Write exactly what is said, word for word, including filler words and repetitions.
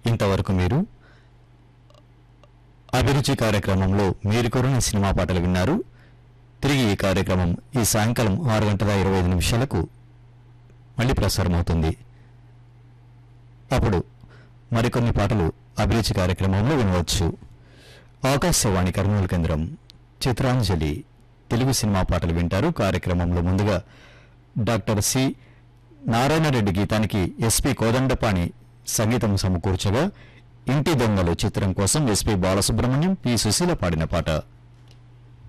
ఇంతవరకు మీరు అభిరుచి కార్యక్రమంలో మీరు కోరిన సినిమా పాటలు విన్నారు. తిరిగి ఈ కార్యక్రమం ఈ సాయంకాలం ఆరు గంటల ఇరవై ఐదు నిమిషాలకు మళ్ళీ ప్రసారమవుతుంది. అప్పుడు మరికొన్ని పాటలు అభిరుచి కార్యక్రమంలో వినవచ్చు. ఆకాశవాణి కర్నూలు కేంద్రం చిత్రాంజలి తెలుగు సినిమా పాటలు వింటారు. కార్యక్రమంలో ముందుగా doctor C Narayana Reddy గీతానికి SP Kodandapani సంగీతం సమకూర్చగా ఇంటి దొంగలు చిత్రం కోసం ఎస్పి బాలసుబ్రహ్మణ్యం, పి సుశీల పాడిన పాట.